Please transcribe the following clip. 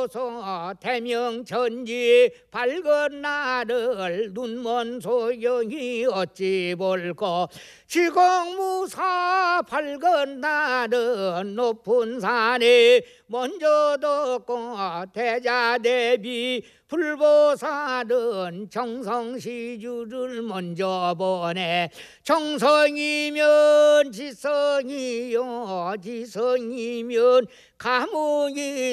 불보소 대명천지 밝은 나를 눈먼 소경이 어찌 볼꼬 지공무사 밝은 나는 높은 산에 먼저 뒀고 대자대비 불보살은 정성시주를 먼저 보내 정성이면 지성이요 지성이면 가문이